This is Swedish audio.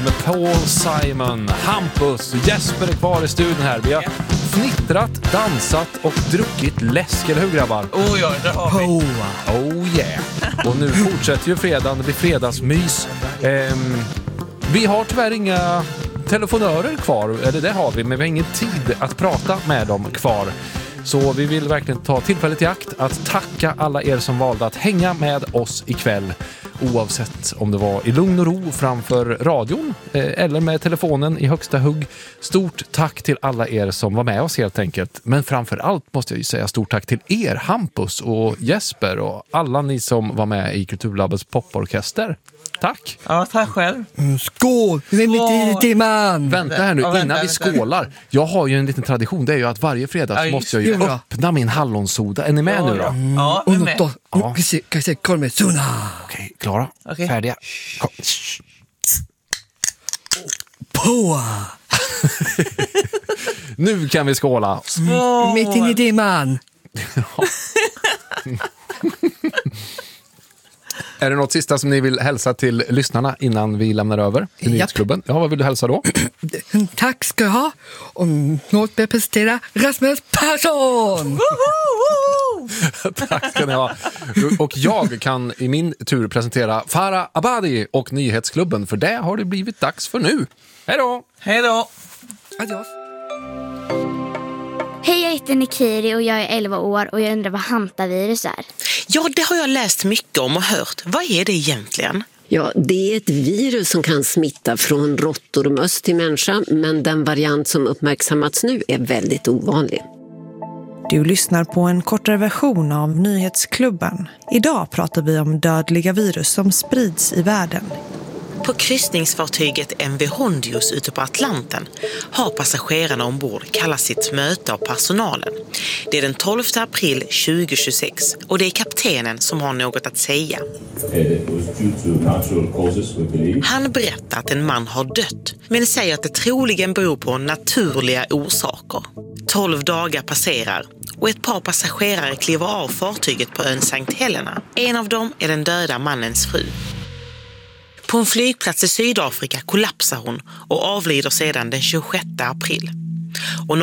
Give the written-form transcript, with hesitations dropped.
med Paul Simon, Hampus och Jesper är kvar i studion här. Vi har fnittrat, dansat och druckit läsk, eller hur grabbar? Oh ja, det har vi. Oh yeah. Och nu fortsätter ju fredagen, det blir fredagsmys. Vi har tyvärr inga telefonörer kvar, eller det har vi, men vi har ingen tid att prata med dem kvar. Så vi vill verkligen ta tillfället i akt att tacka alla er som valde att hänga med oss ikväll. Oavsett om det var i lugn och ro framför radion eller med telefonen i högsta hugg. Stort tack till alla er som var med oss helt enkelt. Men framför allt måste jag ju säga stort tack till er, Hampus och Jesper och alla ni som var med i Kulturlabbets poporkester. Tack! Ja, tack själv. Skål! Det är mitt i timman! Vänta här nu, innan vi skålar. Jag har ju en liten tradition, det är ju att varje fredag så måste jag ju öppna min hallonsoda. Är ni med nu då? Ja, vi är med. Kan jag säga korv med suna? Okej, klara. Okej. Färdiga. Kom. På! Nu kan vi skåla. Mitt in i dimman! Är det något sista som ni vill hälsa till lyssnarna innan vi lämnar över till Nyhetsklubben? Ja, vad vill du hälsa då? Tack ska jag ha. Och låt mig presentera Rasmus Persson! Tack ska ni ha. Och jag kan i min tur presentera Farah Abadi och Nyhetsklubben, för det har det blivit dags för nu. Hej då! Hej då! Adios. Hej, jag heter Nikiri och jag är 11 år och jag undrar vad hantavirus är. Ja, det har jag läst mycket om och hört. Vad är det egentligen? Ja, det är ett virus som kan smitta från råttor och möss till människa, men den variant som uppmärksammats nu är väldigt ovanlig. Du lyssnar på en kortare version av Nyhetsklubben. Idag pratar vi om dödliga virus som sprids i världen. På kryssningsfartyget MV Hondius ute på Atlanten har passagerarna ombord kallat sitt möte av personalen. Det är den 12 april 2026 och det är kaptenen som har något att säga. Han berättar att en man har dött, men säger att det troligen beror på naturliga orsaker. 12 dagar passerar och ett par passagerare kliver av fartyget på ön St. Helena. En av dem är den döda mannens fru. På en flygplats i Sydafrika kollapsar hon och avlider sedan den 26 april. Och